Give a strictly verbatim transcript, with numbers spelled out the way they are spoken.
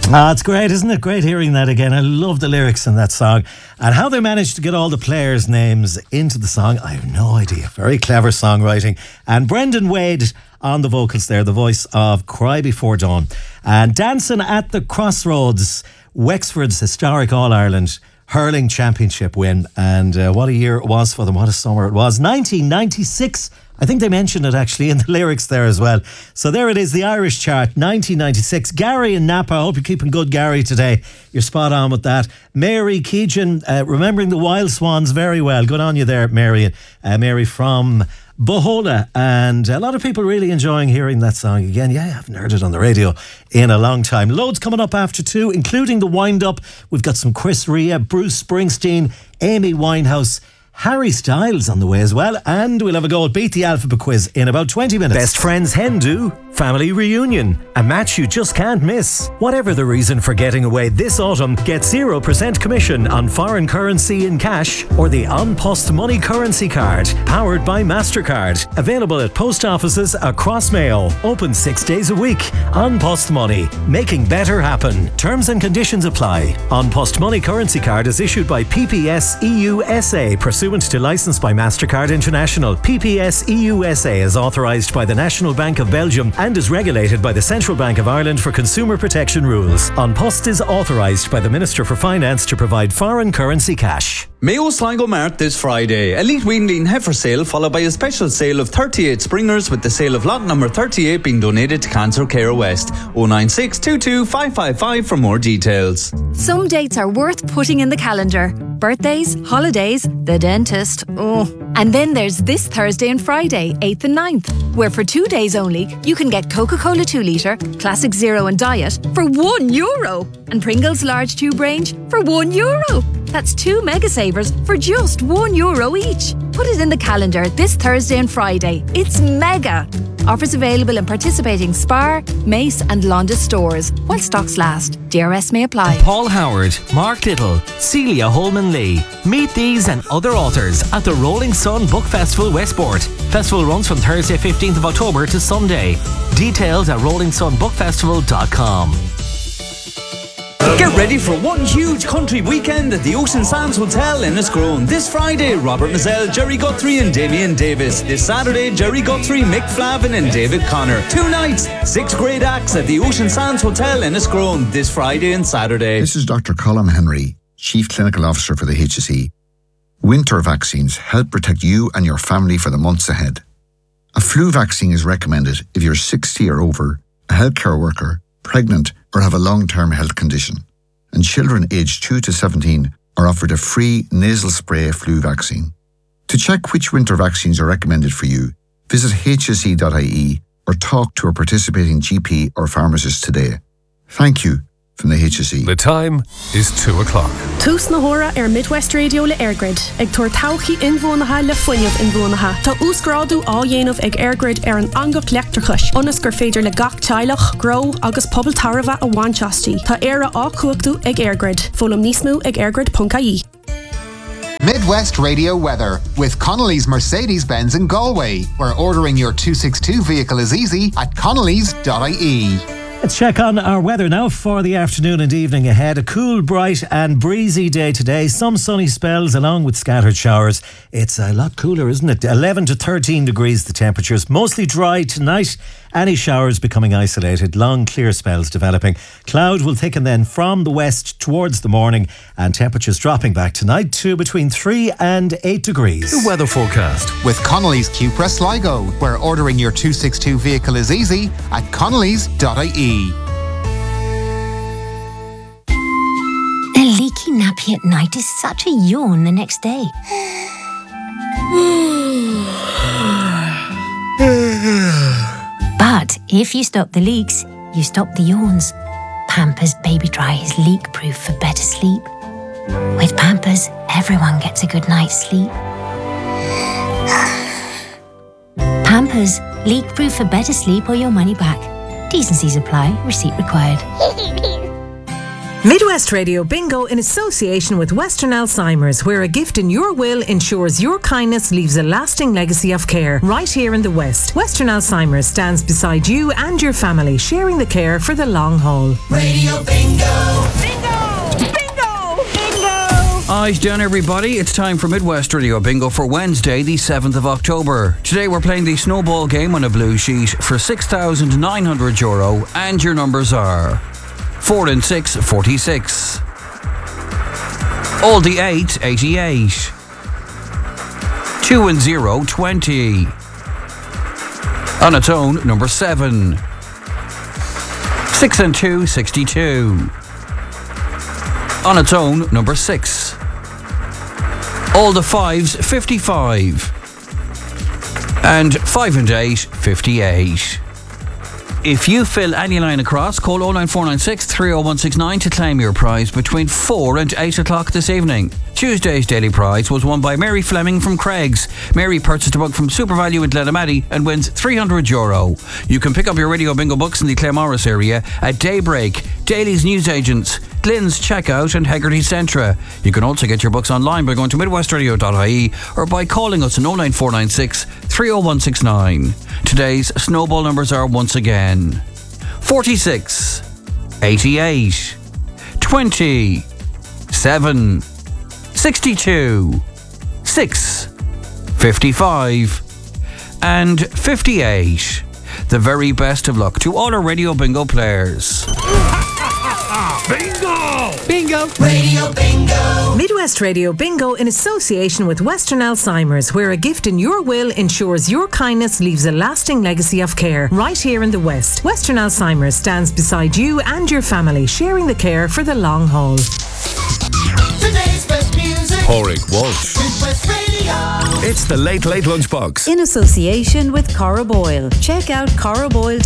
Ah, it's great, isn't it? Great hearing that again. I love the lyrics in that song. And how they managed to get all the players' names into the song, I have no idea. Very clever songwriting. And Brendan Wade on the vocals there, the voice of Cry Before Dawn. And Dancing at the Crossroads, Wexford's historic All-Ireland hurling championship win. And uh, what a year it was for them. What a summer it was. nineteen ninety-six. I think they mentioned it actually in the lyrics there as well. So there it is, the Irish chart, nineteen ninety-six. Gary and Napa, I hope you're keeping good, Gary, today. You're spot on with that. Mary Keegan, uh, remembering the Wild Swans very well. Good on you there, Mary. Uh, Mary from Bohola. And a lot of people really enjoying hearing that song again. Yeah, I haven't heard it on the radio in a long time. Loads coming up after two, including the wind-up. We've got some Chris Rea, Bruce Springsteen, Amy Winehouse, Harry Styles on the way as well, and we'll have a go at Beat the Alphabet quiz in about twenty minutes. Best Friends Hen Do, family reunion, a match you just can't miss. Whatever the reason for getting away this autumn, get zero percent commission on foreign currency in cash or the An Post Money Currency Card, powered by MasterCard. Available at post offices across Mayo. Open six days a week. An Post Money, making better happen. Terms and conditions apply. An Post Money Currency Card is issued by P P S E U S A, pursuant to licence by MasterCard International. P P S E U S A is authorised by the National Bank of Belgium and is regulated by the Central Bank of Ireland for consumer protection rules. An Post is authorised by the Minister for Finance to provide foreign currency cash. Mayo Sligo Mart this Friday. Elite Weanleen heifer sale followed by a special sale of thirty-eight springers, with the sale of lot number thirty-eight being donated to Cancer Care West. oh nine six two two five five five for more details. Some dates are worth putting in the calendar. Birthdays, holidays, the dentist. Oh. And then there's this Thursday and Friday, eighth and ninth, where for two days only you can get Coca-Cola two litre, Classic Zero and Diet for one euro and Pringles large tube range for one euro. That's two mega savers for just one euro each. Put it in the calendar this Thursday and Friday. It's mega. Offers available in participating Spar, Mace and Londis stores while stocks last. D R S may apply. Paul Howard, Mark Little, Celia Holman Lee. Meet these and other authors at the Rolling Sun Book Festival Westport. Festival runs from Thursday fifteenth of October to Sunday. Details at rolling sun book festival dot com. Get ready for one huge country weekend at the Ocean Sands Hotel in Enniscrone. This Friday, Robert Mazzell, Jerry Guthrie and Damien Davis. This Saturday, Jerry Guthrie, Mick Flavin and David Connor. Two nights, six great acts at the Ocean Sands Hotel in Enniscrone this Friday and Saturday. This is Doctor Colm Henry, Chief Clinical Officer for the H S E. Winter vaccines help protect you and your family for the months ahead. A flu vaccine is recommended if you're sixty or over, a healthcare worker, pregnant or have a long-term health condition. And children aged two to seventeen are offered a free nasal spray flu vaccine. To check which winter vaccines are recommended for you, visit H S E dot I E or talk to a participating G P or pharmacist today. Thank you from the H S E. The time is two o'clock. Tús na hora ar Midwest Radio le Airgrid. Ag tuair tauchi inbhuanacha le fuinneamh inbhuanacha. Tá úsgrádu á dhéanamh ag Airgrid ar an angach leachtrachas. Onas gur féidir le gach teilech, gro agus pobl tarva a bhainteastí. Tá éire á cuachtaú ag Airgrid. Fólam níos mó ag airgrid dot I E. Midwest Radio weather with Connolly's Mercedes-Benz in Galway, where ordering your two sixty-two vehicle is easy at connellys dot I E. Let's check on our weather now for the afternoon and evening ahead. A cool, bright and breezy day today. Some sunny spells along with scattered showers. It's a lot cooler, isn't it? eleven to thirteen degrees the temperatures. Mostly dry tonight. Any showers becoming isolated. Long, clear spells developing. Cloud will thicken then from the west towards the morning, and temperatures dropping back tonight to between three and eight degrees. The weather forecast with Connolly's Cupra Sligo, where ordering your two sixty-two vehicle is easy at connellys dot I E. A leaky nappy at night is such a yawn the next day. But if you stop the leaks, you stop the yawns. Pampers Baby Dry is leak-proof for better sleep. With Pampers, everyone gets a good night's sleep. Pampers, leak-proof for better sleep or your money back. T's and C's apply. Receipt required. Midwest Radio Bingo in association with Western Alzheimer's, where a gift in your will ensures your kindness leaves a lasting legacy of care. Right here in the West, Western Alzheimer's stands beside you and your family, sharing the care for the long haul. Radio Bingo! Bingo! Bingo! Bingo! Eyes down, everybody. It's time for Midwest Radio Bingo for Wednesday, the seventh of October. Today we're playing the snowball game on a blue sheet for six thousand nine hundred euro, and your numbers are four and six, forty-six. All the eight, eighty-eight. two and zero, twenty. On its own, number seven. six and two, sixty-two. On its own, number six. All the fives, fifty-five. And five and eight, fifty-eight. If you fill any line across, call oh nine four nine six, three oh one six nine to claim your prize between four and eight o'clock this evening. Tuesday's daily prize was won by Mary Fleming from Craig's. Mary purchased a book from SuperValue in Glenamaddy and wins three hundred euro. You can pick up your Radio Bingo books in the Claremorris area at Daybreak, Daly's Newsagents, Glyn's Checkout and Hegarty Centra. You can also get your books online by going to midwest radio dot I E or by calling us on oh nine four nine six, three oh one six nine. Today's snowball numbers are once again forty-six, eighty-eight, twenty, seven, sixty-two, six, fifty-five and fifty-eight. The very best of luck to all our Radio Bingo players. Bingo! Bingo! Radio Bingo! Midwest Radio Bingo in association with Western Alzheimer's, where a gift in your will ensures your kindness leaves a lasting legacy of care. Right here in the West, Western Alzheimer's stands beside you and your family, sharing the care for the long haul. Today's best music. Porrick Walsh. Midwest Radio. It's the Late Late Lunchbox. In association with Cora Boyle. Check out cora boyle